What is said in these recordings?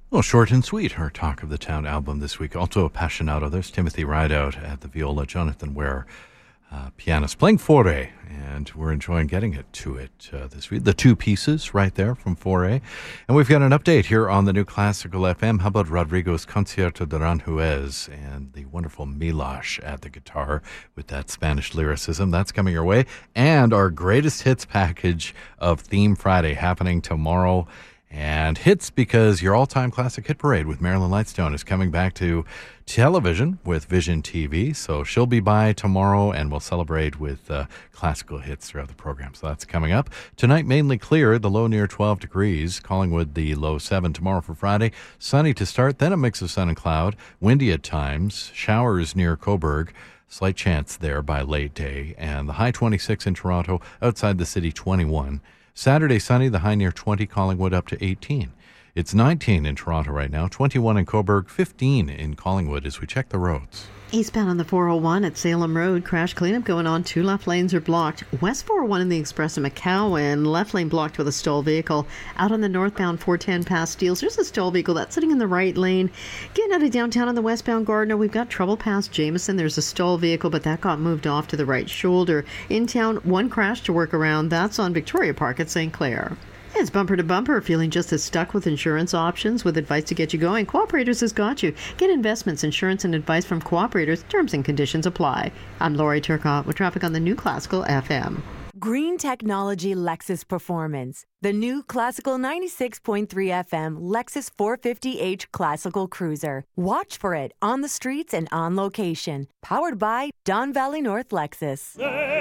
Well, short and sweet, our Talk of the Town album this week. Alto Appassionato. There's Timothy Rideout at the viola, Jonathan Ware, pianist, playing Fauré, and we're enjoying getting it to it this week. The two pieces right there from Fauré. And we've got an update here on the New Classical FM. How about Rodrigo's Concierto de Aranjuez and the wonderful Milosh at the guitar with that Spanish lyricism? That's coming your way. And our greatest hits package of Theme Friday happening tomorrow. And hits because your all-time classic hit parade with Marilyn Lightstone is coming back to television with Vision TV. So she'll be by tomorrow, and we'll celebrate with classical hits throughout the program. So that's coming up. Tonight, mainly clear, the low near 12 degrees. Collingwood, the low 7. Tomorrow for Friday, sunny to start, then a mix of sun and cloud. Windy at times. Showers near Coburg. Slight chance there by late day. And the high 26 in Toronto. Outside the city, 21. Saturday, sunny, the high near 20, Collingwood up to 18. It's 19 in Toronto right now, 21 in Coburg, 15 in Collingwood as we check the roads. Eastbound on the 401 at Salem Road, crash cleanup going on. 2 left lanes are blocked. West 401 in the Express in McCowan, left lane blocked with a stall vehicle. Out on the northbound 410 past Steeles, there's a stall vehicle that's sitting in the right lane. Getting out of downtown on the westbound Gardner, we've got trouble past Jameson. There's a stall vehicle, but that got moved off to the right shoulder. In town, one crash to work around. That's on Victoria Park at St. Clair. It's bumper to bumper. Feeling just as stuck with insurance options? With advice to get you going, Cooperators has got you. Get investments, insurance, and advice from Cooperators. Terms and conditions apply. I'm Lori Turcotte with traffic on the New Classical FM. Green Technology Lexus Performance. The new Classical 96.3 FM Lexus 450h Classical Cruiser. Watch for it on the streets and on location. Powered by Don Valley North Lexus.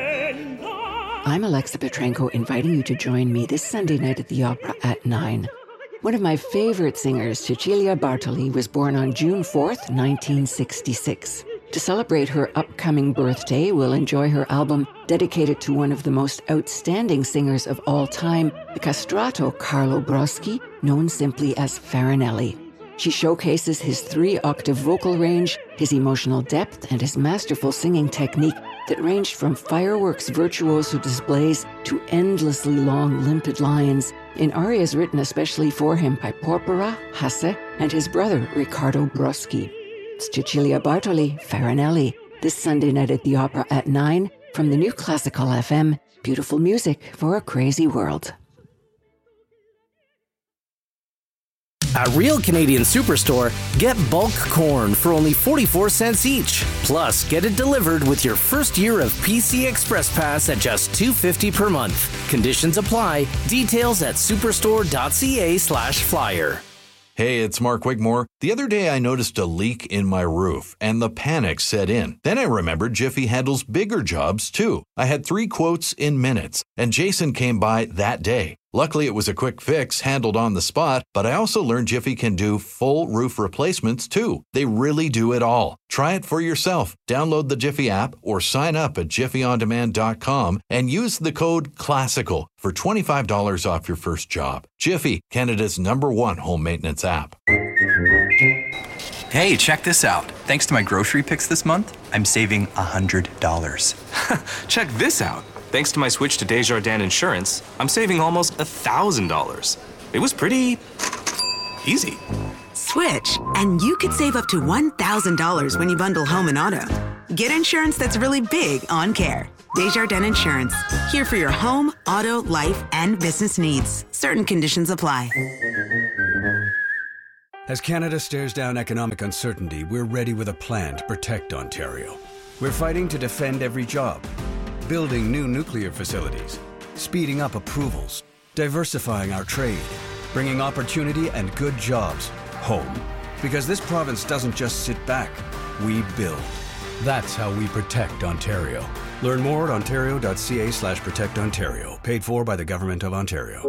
I'm Alexa Petrenko, inviting you to join me this Sunday night at the Opera at 9. One of my favorite singers, Cecilia Bartoli, was born on June 4th, 1966. To celebrate her upcoming birthday, we'll enjoy her album dedicated to one of the most outstanding singers of all time, the castrato Carlo Broschi, known simply as Farinelli. She showcases his 3-octave vocal range, his emotional depth, and his masterful singing technique that ranged from fireworks virtuoso displays to endlessly long, limpid lines in arias written especially for him by Porpora, Hasse, and his brother Riccardo Broschi. It's Cecilia Bartoli, Farinelli, this Sunday night at the Opera at 9 from the New Classical FM. Beautiful music for a crazy world. At Real Canadian Superstore, get bulk corn for only 44 cents each. Plus, get it delivered with your first year of PC Express Pass at just $2.50 per month. Conditions apply. Details at superstore.ca/flyer. Hey, it's Mark Wigmore. The other day I noticed a leak in my roof, and the panic set in. Then I remembered Jiffy handles bigger jobs, too. I had 3 quotes in minutes, and Jason came by that day. Luckily, it was a quick fix, handled on the spot, but I also learned Jiffy can do full roof replacements, too. They really do it all. Try it for yourself. Download the Jiffy app or sign up at jiffyondemand.com and use the code CLASSICAL for $25 off your first job. Jiffy, Canada's #1 home maintenance app. Hey, check this out. Thanks to my grocery picks this month, I'm saving $100. Check this out. Thanks to my switch to Desjardins Insurance, I'm saving almost $1,000. It was pretty easy. Switch, and you could save up to $1,000 when you bundle home and auto. Get insurance that's really big on care. Desjardins Insurance, here for your home, auto, life, and business needs. Certain conditions apply. As Canada stares down economic uncertainty, we're ready with a plan to protect Ontario. We're fighting to defend every job, building new nuclear facilities, speeding up approvals, diversifying our trade, bringing opportunity and good jobs home. Because this province doesn't just sit back, we build. That's how we protect Ontario. Learn more at ontario.ca/protectontario. Paid for by the Government of Ontario.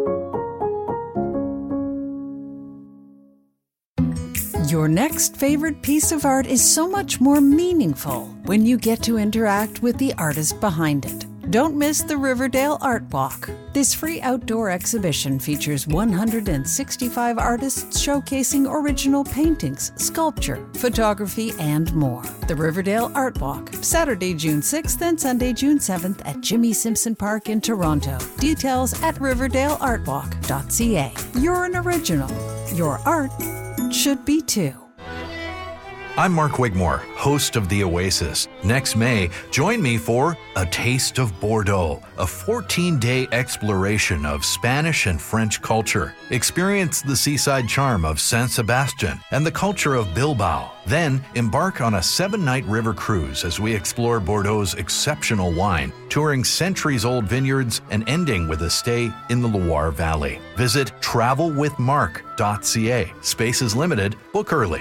Your next favorite piece of art is so much more meaningful when you get to interact with the artist behind it. Don't miss the Riverdale Art Walk. This free outdoor exhibition features 165 artists showcasing original paintings, sculpture, photography, and more. The Riverdale Art Walk, Saturday, June 6th and Sunday, June 7th at Jimmy Simpson Park in Toronto. Details at riverdaleartwalk.ca. You're an original. Your art should be too. I'm Mark Wigmore, host of The Oasis. Next May, join me for A Taste of Bordeaux, a 14-day exploration of Spanish and French culture. Experience the seaside charm of San Sebastian and the culture of Bilbao. Then, embark on a 7-night river cruise as we explore Bordeaux's exceptional wine, touring centuries-old vineyards and ending with a stay in the Loire Valley. Visit travelwithmark.ca. Space is limited. Book early.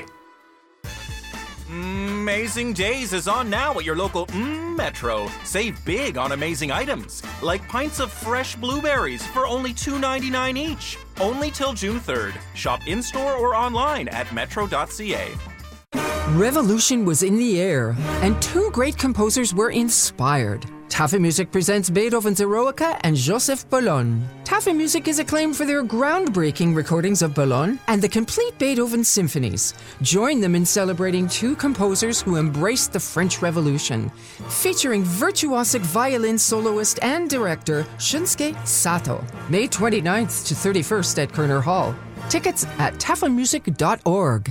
Amazing Days is on now at your local Metro. Save big on amazing items, like pints of fresh blueberries for only $2.99 each. Only till June 3rd. Shop in-store or online at metro.ca. Revolution was in the air, and 2 great composers were inspired. Taffy Music presents Beethoven's Eroica and Joseph Boulogne. Taffy Music is acclaimed for their groundbreaking recordings of Boulogne and the complete Beethoven symphonies. Join them in celebrating 2 composers who embraced the French Revolution, featuring virtuosic violin soloist and director Shunsuke Sato. May 29th to 31st at Kerner Hall. Tickets at tafamusic.org.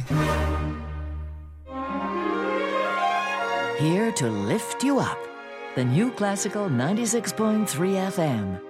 Here to lift you up. The new classical 96.3 FM.